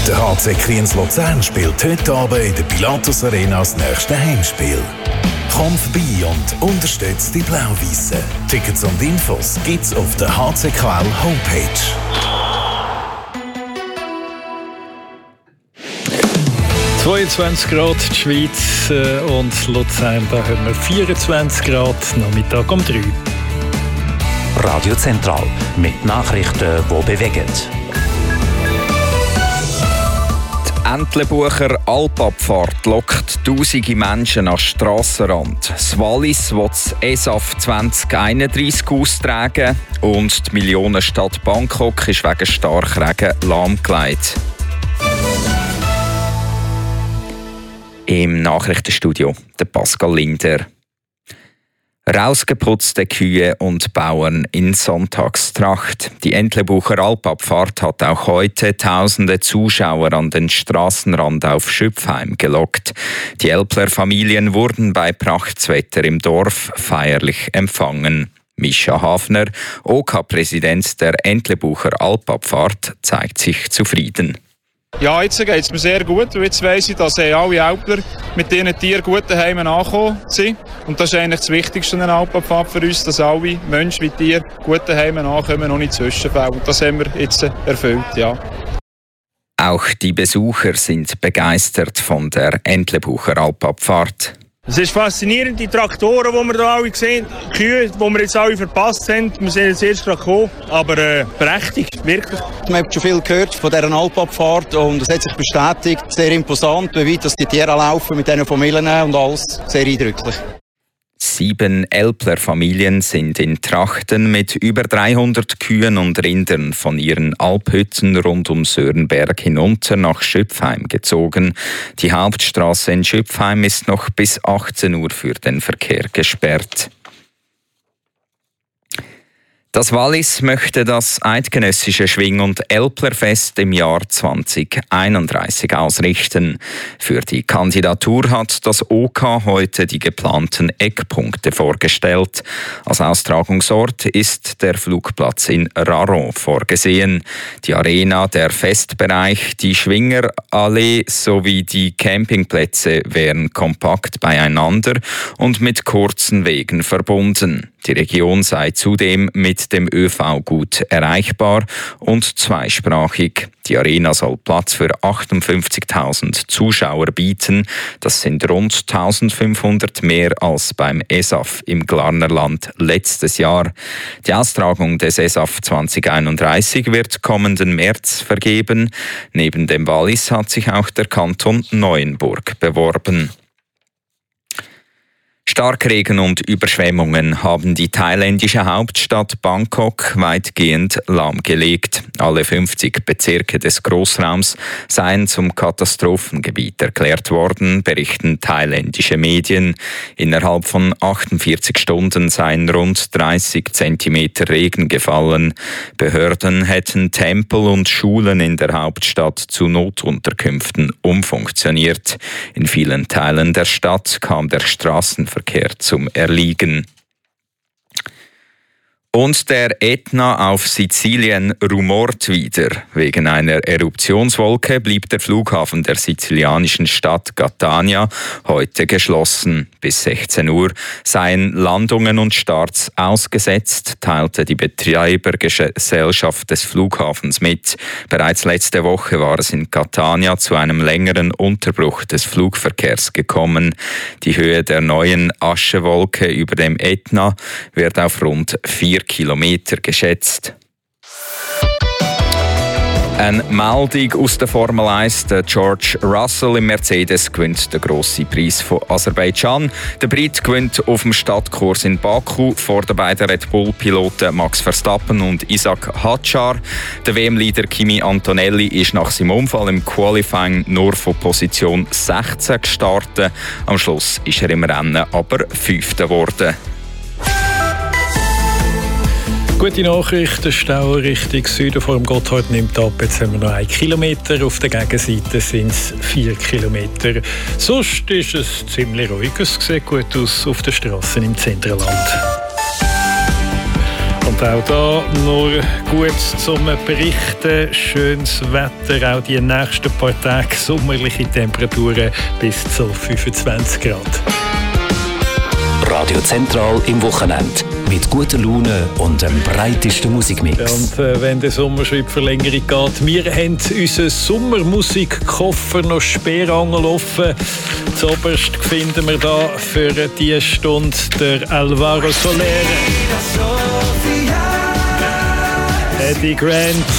Der HC Kriens Luzern spielt heute Abend in der Pilatus Arena das nächste Heimspiel. Komm vorbei und unterstützt die Blau-Weissen. Tickets und Infos gibt's auf der HCKL Homepage. – 22 Grad die Schweiz und Luzern, da haben wir 24 Grad, Nachmittag um 3. Radio Zentral mit Nachrichten, die bewegen. Die Entlebucher Alpabfahrt lockt tausende Menschen an den Strassenrand. Das Wallis will das ESAF 2031 austragen und die Millionenstadt Bangkok ist wegen Starkregen lahmgelegt. Im Nachrichtenstudio der Pascal Linder. Rausgeputzte Kühe und Bauern in Sonntagstracht. Die Entlebucher Alpabfahrt hat auch heute tausende Zuschauer an den Strassenrand auf Schüpfheim gelockt. Die Elpler Familien wurden bei Prachtswetter im Dorf feierlich empfangen. Mischa Hafner, OK-Präsident der Entlebucher Alpabfahrt, zeigt sich zufrieden. Ja, jetzt geht es mir sehr gut. Jetzt weiss ich, dass alle Alpler mit diesen Tieren gut daheim angekommen sind. Und das ist eigentlich das Wichtigste an einer Alpabfahrt für uns, dass alle Menschen wie Tiere gut daheim ankommen, ohne Zwischenfälle. Und das haben wir jetzt erfüllt, ja. Auch die Besucher sind begeistert von der Entlebucher Alpabfahrt. Es ist faszinierend, die Traktoren, die wir hier alle sehen, die Kühe, die wir jetzt alle verpasst haben. Wir sind jetzt erst gekommen, aber berechtigt, wirklich. Man hat schon viel gehört von dieser Alpabfahrt und es hat sich bestätigt, sehr imposant, wie weit die Tiere laufen mit diesen Familien und alles, sehr eindrücklich. 7 Elpler Familien sind in Trachten mit über 300 Kühen und Rindern von ihren Alphütten rund um Sörenberg hinunter nach Schüpfheim gezogen. Die Hauptstraße in Schüpfheim ist noch bis 18 Uhr für den Verkehr gesperrt. Das Wallis möchte das eidgenössische Schwing- und Elplerfest im Jahr 2031 ausrichten. Für die Kandidatur hat das OK heute die geplanten Eckpunkte vorgestellt. Als Austragungsort ist der Flugplatz in Raron vorgesehen. Die Arena, der Festbereich, die Schwingerallee sowie die Campingplätze wären kompakt beieinander und mit kurzen Wegen verbunden. Die Region sei zudem mit dem ÖV gut erreichbar und zweisprachig. Die Arena soll Platz für 58.000 Zuschauer bieten. Das sind rund 1.500 mehr als beim ESAF im Glarnerland letztes Jahr. Die Austragung des ESAF 2031 wird kommenden März vergeben. Neben dem Wallis hat sich auch der Kanton Neuenburg beworben. Starkregen und Überschwemmungen haben die thailändische Hauptstadt Bangkok weitgehend lahmgelegt. Alle 50 Bezirke des Großraums seien zum Katastrophengebiet erklärt worden, berichten thailändische Medien. Innerhalb von 48 Stunden seien rund 30 Zentimeter Regen gefallen. Behörden hätten Tempel und Schulen in der Hauptstadt zu Notunterkünften umfunktioniert. In vielen Teilen der Stadt kam der Straßenverkehr zum Erliegen. Und der Ätna auf Sizilien rumort wieder. Wegen einer Eruptionswolke blieb der Flughafen der sizilianischen Stadt Catania heute geschlossen. Bis 16 Uhr seien Landungen und Starts ausgesetzt, teilte die Betreibergesellschaft des Flughafens mit. Bereits letzte Woche war es in Catania zu einem längeren Unterbruch des Flugverkehrs gekommen. Die Höhe der neuen Aschewolke über dem Ätna wird auf rund 4 Kilometer geschätzt. Ein Meldung aus der Formel 1. Der George Russell im Mercedes gewinnt den grossen Preis von Aserbaidschan. Der Brit gewinnt auf dem Stadtkurs in Baku vor den beiden Red Bull-Piloten Max Verstappen und Isaac Hadjar. Der WM-Leader Kimi Antonelli ist nach seinem Unfall im Qualifying nur von Position 16 gestartet. Am Schluss ist er im Rennen aber 5. geworden. Gute Nachricht, der Stau Richtung Süden vor dem Gotthard nimmt ab. Jetzt haben wir noch 1 Kilometer. Auf der Gegenseite sind es 4 Kilometer. Sonst ist es ziemlich ruhig. Es sieht gut aus auf den Straßen im Zentralland. Und Und auch da nur gut zum Berichten. Schönes Wetter, auch die nächsten paar Tage sommerliche Temperaturen bis zu 25 Grad. Radio Zentral im Wochenende. Mit guter Laune und dem breitesten Musikmix. Und wenn der Sommer schon in die Verlängerung geht, wir haben unseren Sommermusikkoffer noch Sperrangel offen. Zuoberst finden wir da für diese Stunde der Alvaro Soler, Eddie Grant